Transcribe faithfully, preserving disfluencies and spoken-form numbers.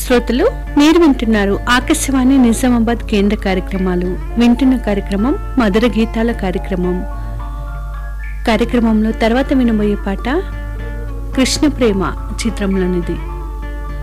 శ్రోతలు మీరు వింటున్నారు ఆకాశవాణి నిజామాబాద్ కేంద్ర కార్యక్రమాలు. వింటున్న కార్యక్రమం మధుర గీతాల కార్యక్రమం. కార్యక్రమంలో తర్వాత వినబోయే పాట కృష్ణ ప్రేమ చిత్రంలోనిది.